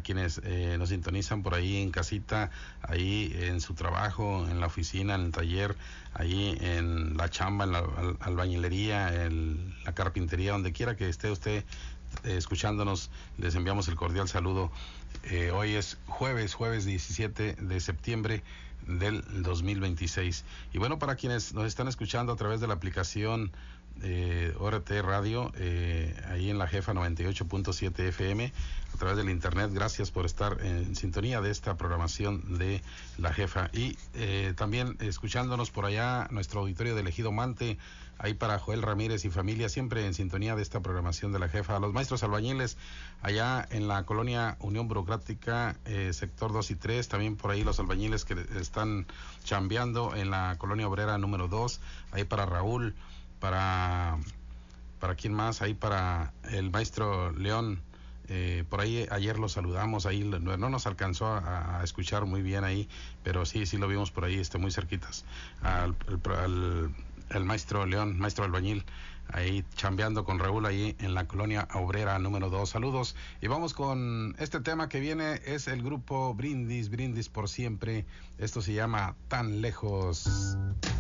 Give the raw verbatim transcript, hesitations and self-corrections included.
quienes eh, nos sintonizan por ahí en casita, ahí en su trabajo, en la oficina, en el taller, ahí en la chamba, en la al, albañilería, en la carpintería, donde quiera que esté usted eh, escuchándonos, les enviamos el cordial saludo. Eh, hoy es jueves, jueves diecisiete de septiembre del dos mil veintiséis. Y bueno, para quienes nos están escuchando a través de la aplicación eh, O R T Radio, eh, ahí en la Jefa noventa y ocho punto siete F M, a través del internet, gracias por estar en sintonía de esta programación de la Jefa. Y eh, también escuchándonos por allá, nuestro auditorio de Ejido Mante, ahí para Joel Ramírez y familia, siempre en sintonía de esta programación de la Jefa. A los maestros albañiles allá en la colonia Unión Burocrática, eh, sector dos y tres, también por ahí los albañiles que están chambeando en la colonia obrera número dos, ahí para Raúl, para para quién más, ahí para el maestro León, eh, por ahí ayer lo saludamos, ahí no, no nos alcanzó a, a escuchar muy bien ahí, pero sí, sí lo vimos por ahí, este, muy cerquitas, al, al, al el maestro León, maestro albañil, ahí chambeando con Raúl ahí en la colonia obrera número dos. Saludos, y vamos con este tema que viene, es el grupo Brindis, Brindis por Siempre. Esto se llama Tan Lejos.